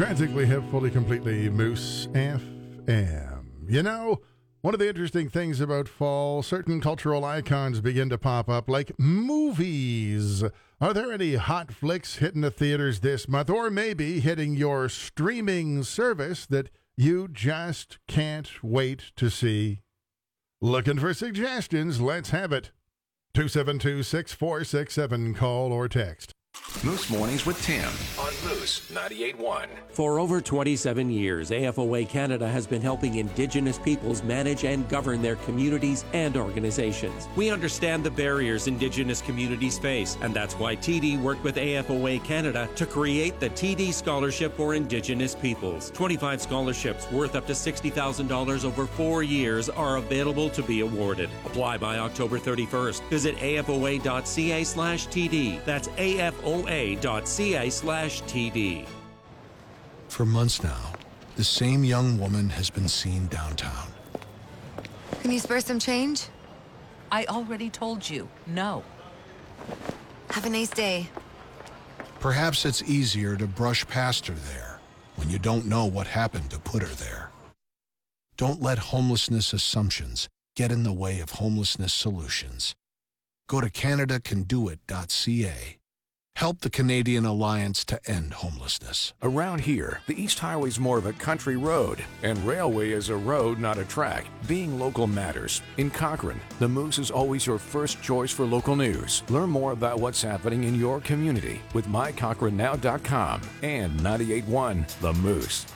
Tragically hip, fully, completely Moose FM. You know, one of the interesting things about fall, certain cultural icons begin to pop up, like movies. Are there any hot flicks hitting the theaters this month, or maybe hitting your streaming service that you just can't wait to see? Looking for suggestions? Let's have it. 272-6467, call or text. Moose Mornings with Tim on Moose 98.1. For over 27 years, AFOA Canada has been helping Indigenous peoples manage and govern their communities and organizations. We understand the barriers Indigenous communities face, and that's why TD worked with AFOA Canada to create the TD Scholarship for Indigenous Peoples. 25 scholarships worth up to $60,000 over 4 years are available to be awarded. Apply by October 31st. Visit afoa.ca/TD. That's afoa.ca/TD. For months now, the same young woman has been seen downtown. Can you spare some change? I already told you, no. Have a nice day. Perhaps it's easier to brush past her there when you don't know what happened to put her there. Don't let homelessness assumptions get in the way of homelessness solutions. Go to CanadaCanDoIt.ca. Help the Canadian Alliance to End Homelessness. Around here, the East Highway's more of a country road, and Railway is a road, not a track. Being local matters. In Cochrane, the Moose is always your first choice for local news. Learn more about what's happening in your community with mycochranenow.com and 98.1 The Moose.